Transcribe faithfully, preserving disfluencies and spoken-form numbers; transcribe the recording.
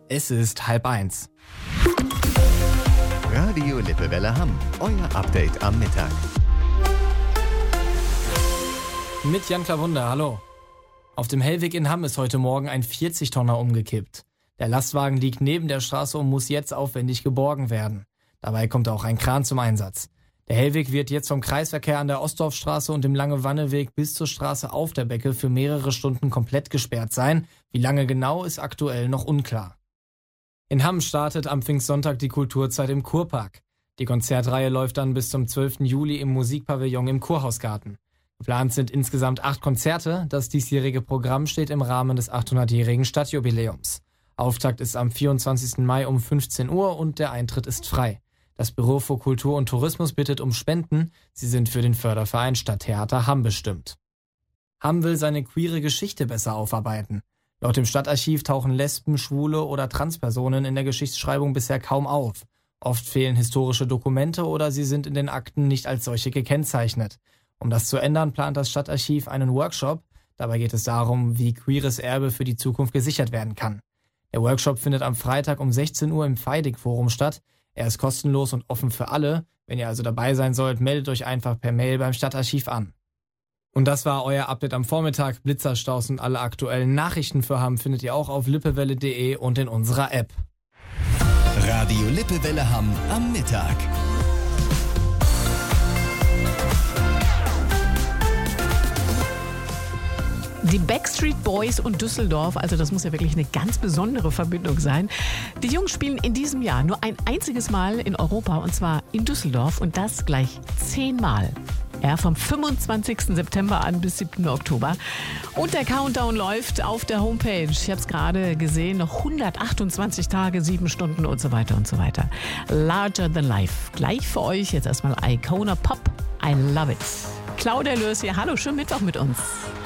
Es ist halb eins. Radio Lippewelle Hamm, euer Update am Mittag. Mit Jan Klawunder, hallo. Auf dem Hellweg in Hamm ist heute Morgen ein vierzig-Tonner umgekippt. Der Lastwagen liegt neben der Straße und muss jetzt aufwendig geborgen werden. Dabei kommt auch ein Kran zum Einsatz. Der Hellweg wird jetzt vom Kreisverkehr an der Ostdorfstraße und dem Lange-Wanne-Weg bis zur Straße auf der Becke für mehrere Stunden komplett gesperrt sein. Wie lange genau, ist aktuell noch unklar. In Hamm startet am Pfingstsonntag die Kulturzeit im Kurpark. Die Konzertreihe läuft dann bis zum zwölften Juli im Musikpavillon im Kurhausgarten. Geplant sind insgesamt acht Konzerte. Das diesjährige Programm steht im Rahmen des achthundertjährigen Stadtjubiläums. Auftakt ist am vierundzwanzigsten Mai um fünfzehn Uhr und der Eintritt ist frei. Das Büro für Kultur und Tourismus bittet um Spenden. Sie sind für den Förderverein Stadttheater Hamm bestimmt. Hamm will seine queere Geschichte besser aufarbeiten. Laut dem Stadtarchiv tauchen Lesben, Schwule oder Transpersonen in der Geschichtsschreibung bisher kaum auf. Oft fehlen historische Dokumente oder sie sind in den Akten nicht als solche gekennzeichnet. Um das zu ändern, plant das Stadtarchiv einen Workshop. Dabei geht es darum, wie queeres Erbe für die Zukunft gesichert werden kann. Der Workshop findet am Freitag um sechzehn Uhr im Feidig-Forum statt. Er ist kostenlos und offen für alle. Wenn ihr also dabei sein sollt, meldet euch einfach per Mail beim Stadtarchiv an. Und das war euer Update am Vormittag. Blitzerstaus und alle aktuellen Nachrichten für Hamm findet ihr auch auf lippewelle punkt de und in unserer App. Radio Lippewelle Hamm am Mittag. Die Backstreet Boys und Düsseldorf, also das muss ja wirklich eine ganz besondere Verbindung sein. Die Jungs spielen in diesem Jahr nur ein einziges Mal in Europa und zwar in Düsseldorf und das gleich zehnmal. Ja, vom fünfundzwanzigsten September an bis siebten Oktober. Und der Countdown läuft auf der Homepage. Ich habe es gerade gesehen, noch hundertachtundzwanzig Tage, sieben Stunden und so weiter und so weiter. Larger than life. Gleich für euch jetzt erstmal Icona Pop. I love it. Claudia Lörs hier. Hallo, schönen Mittwoch mit uns.